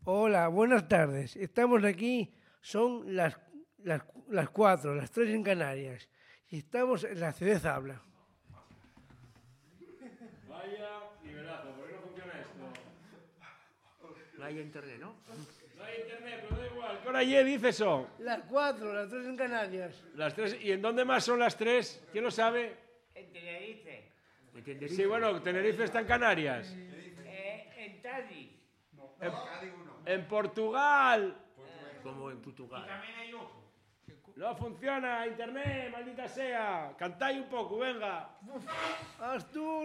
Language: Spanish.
Hola, buenas tardes. Estamos aquí, son las 4, las 3 en Canarias. Y estamos en la ciudad de Zabla. Vaya nivelazo, ¿por qué no funciona esto? No hay internet, ¿no? No hay internet, pero da igual. ¿Qué hora ayer dice eso? Las 4, las 3 en Canarias. Las 3. ¿Y en dónde más son las 3? ¿Quién lo sabe? En Tenerife, Sí, bueno, Tenerife está en Canarias. en Cádiz. En Portugal. Como en Portugal. No funciona internet, maldita sea. Cantáis un poco, venga. Haz tú